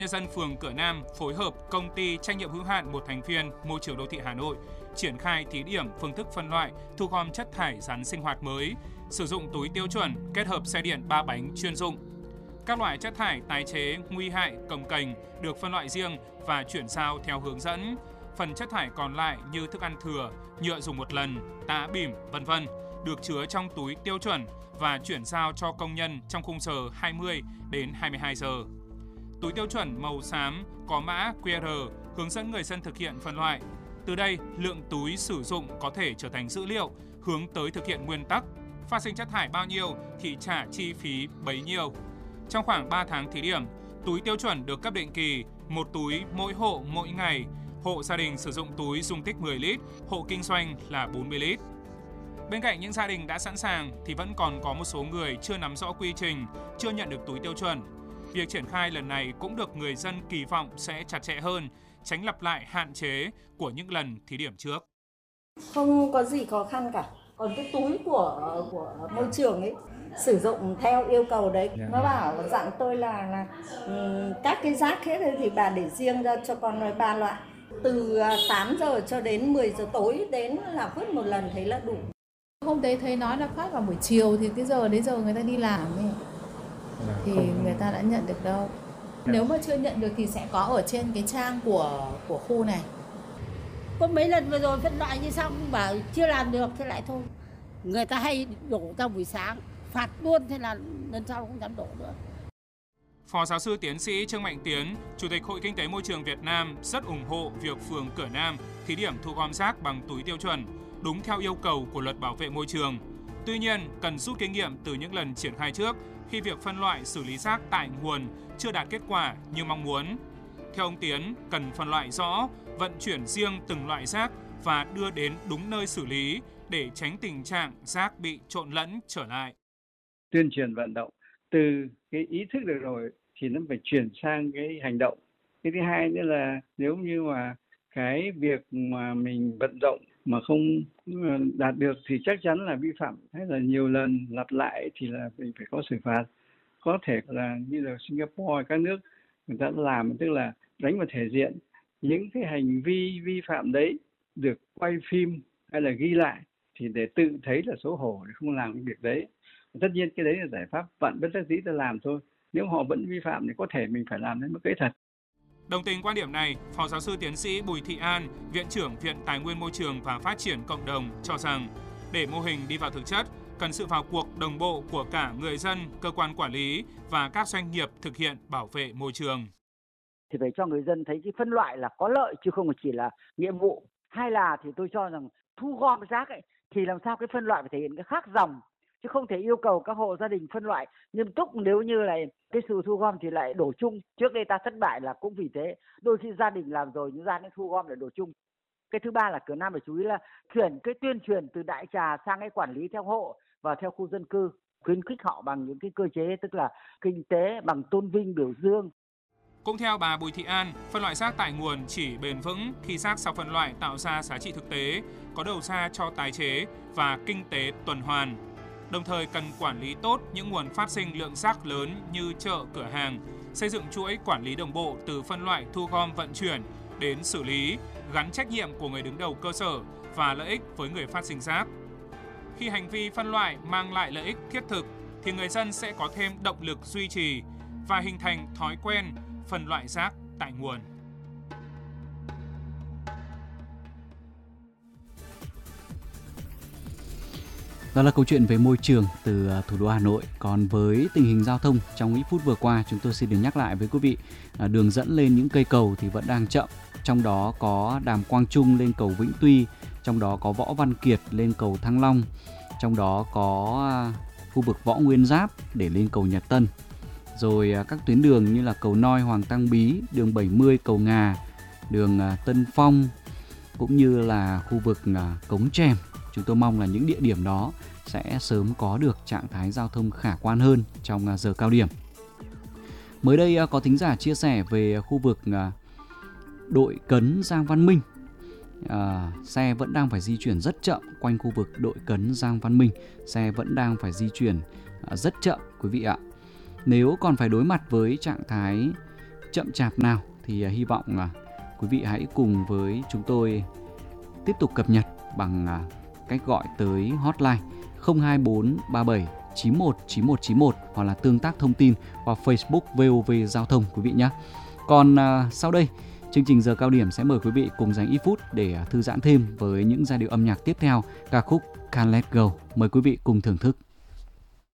Nhân dân phường Cửa Nam phối hợp công ty trách nhiệm hữu hạn một thành viên Môi trường đô thị Hà Nội triển khai thí điểm phương thức phân loại, thu gom chất thải rắn sinh hoạt mới, sử dụng túi tiêu chuẩn kết hợp xe điện 3 bánh chuyên dụng. Các loại chất thải tái chế nguy hại cồng kềnh được phân loại riêng và chuyển giao theo hướng dẫn. Phần chất thải còn lại như thức ăn thừa, nhựa dùng một lần, tã bỉm, v.v. được chứa trong túi tiêu chuẩn và chuyển giao cho công nhân trong khung giờ 20 đến 22 giờ. Túi tiêu chuẩn màu xám có mã QR hướng dẫn người dân thực hiện phân loại. Từ đây, lượng túi sử dụng có thể trở thành dữ liệu hướng tới thực hiện nguyên tắc phát sinh chất thải bao nhiêu thì trả chi phí bấy nhiêu. Trong khoảng 3 tháng thí điểm, túi tiêu chuẩn được cấp định kỳ, một túi mỗi hộ mỗi ngày. Hộ gia đình sử dụng túi dung tích 10 lít, hộ kinh doanh là 40 lít. Bên cạnh những gia đình đã sẵn sàng thì vẫn còn có một số người chưa nắm rõ quy trình, chưa nhận được túi tiêu chuẩn. Việc triển khai lần này cũng được người dân kỳ vọng sẽ chặt chẽ hơn, tránh lặp lại hạn chế của những lần thí điểm trước. Không có gì khó khăn cả. Còn cái túi của môi trường ấy sử dụng theo yêu cầu đấy. Nó bảo dặn tôi là các cái rác hết thì bà để riêng ra cho con nói 3 loại. Từ 8 giờ cho đến 10 giờ tối đến là vứt một lần thấy là đủ. Hôm đấy thấy nói là phát vào buổi chiều thì cái giờ đấy giờ người ta đi làm ấy. Thì người ta đã nhận được đâu. Nếu mà chưa nhận được thì sẽ có ở trên cái trang của khu này. Có mấy lần vừa rồi phân loại như xong bảo chưa làm được thế lại thôi. Người ta hay đổ ra buổi sáng, phạt luôn thế là lần sau không dám đổ nữa. Phó giáo sư tiến sĩ Trương Mạnh Tiến, Chủ tịch Hội Kinh tế Môi trường Việt Nam rất ủng hộ việc phường Cửa Nam thí điểm thu gom rác bằng túi tiêu chuẩn, đúng theo yêu cầu của Luật Bảo vệ Môi trường. Tuy nhiên, cần rút kinh nghiệm từ những lần triển khai trước khi việc phân loại xử lý rác tại nguồn chưa đạt kết quả như mong muốn. Theo ông Tiến, cần phân loại rõ, vận chuyển riêng từng loại rác và đưa đến đúng nơi xử lý để tránh tình trạng rác bị trộn lẫn trở lại. Tuyên truyền vận động từ cái ý thức được rồi thì nó phải chuyển sang cái hành động. Cái thứ hai nữa là nếu như mà cái việc mà mình vận động mà không đạt được thì chắc chắn là vi phạm, hay là nhiều lần lặp lại thì là mình phải có xử phạt. Có thể là như là Singapore, các nước người ta làm, tức là đánh vào thể diện những cái hành vi vi phạm đấy được quay phim hay là ghi lại thì để tự thấy là xấu hổ để không làm cái việc đấy. Tất nhiên cái đấy là giải pháp vạn bất đắc dĩ ta làm thôi. Nếu họ vẫn vi phạm thì có thể mình phải làm đến mức ấy thật. Đồng tình quan điểm này, Phó giáo sư tiến sĩ Bùi Thị An, Viện trưởng Viện Tài nguyên Môi trường và Phát triển Cộng đồng cho rằng để mô hình đi vào thực chất, cần sự vào cuộc đồng bộ của cả người dân, cơ quan quản lý và các doanh nghiệp thực hiện bảo vệ môi trường. Thì phải cho người dân thấy cái phân loại là có lợi chứ không chỉ là nghĩa vụ. Hay là thì tôi cho rằng thu gom rác ấy, thì làm sao cái phân loại phải thể hiện cái khác dòng. Chứ không thể yêu cầu các hộ gia đình phân loại nghiêm túc, nếu như là cái sự thu gom thì lại đổ chung. Trước đây ta thất bại là cũng vì thế. Đôi khi gia đình làm rồi nhưng gia đình thu gom lại đổ chung. Cái thứ ba là Cửa Nam phải chú ý là chuyển cái tuyên truyền từ đại trà sang cái quản lý theo hộ và theo khu dân cư. Khuyến khích họ bằng những cái cơ chế tức là kinh tế, bằng tôn vinh, biểu dương. Cũng theo bà Bùi Thị An, phân loại rác tại nguồn chỉ bền vững khi rác sau phân loại tạo ra giá trị thực tế, có đầu ra cho tái chế và kinh tế tuần hoàn. Đồng thời cần quản lý tốt những nguồn phát sinh lượng rác lớn như chợ, cửa hàng, xây dựng chuỗi quản lý đồng bộ từ phân loại, thu gom, vận chuyển đến xử lý, gắn trách nhiệm của người đứng đầu cơ sở và lợi ích với người phát sinh rác. Khi hành vi phân loại mang lại lợi ích thiết thực thì người dân sẽ có thêm động lực duy trì và hình thành thói quen phân loại rác tại nguồn. Đó là câu chuyện về môi trường từ thủ đô Hà Nội. Còn với tình hình giao thông trong ít phút vừa qua, chúng tôi xin được nhắc lại với quý vị, đường dẫn lên những cây cầu thì vẫn đang chậm. Trong đó có Đàm Quang Trung lên cầu Vĩnh Tuy, trong đó có Võ Văn Kiệt lên cầu Thăng Long, trong đó có khu vực Võ Nguyên Giáp để lên cầu Nhật Tân. Rồi các tuyến đường như là cầu Noi Hoàng Tăng Bí, đường 70 cầu Ngà, đường Tân Phong cũng như là khu vực Cống Trèm. Chúng tôi mong là những địa điểm đó sẽ sớm có được trạng thái giao thông khả quan hơn trong giờ cao điểm. Mới đây có thính giả chia sẻ về khu vực Đội Cấn Giang Văn Minh. Xe vẫn đang phải di chuyển rất chậm quanh khu vực Đội Cấn Giang Văn Minh. Xe vẫn đang phải di chuyển rất chậm quý vị ạ. Nếu còn phải đối mặt với trạng thái chậm chạp nào thì hy vọng quý vị hãy cùng với chúng tôi tiếp tục cập nhật bằng cách gọi tới hotline 02437 91 91 91 hoặc là tương tác thông tin qua Facebook VOV Giao thông quý vị nhé. Còn sau đây, chương trình Giờ Cao Điểm sẽ mời quý vị cùng dành ít phút để thư giãn thêm với những giai điệu âm nhạc tiếp theo, ca khúc Can't Let Go. Mời quý vị cùng thưởng thức.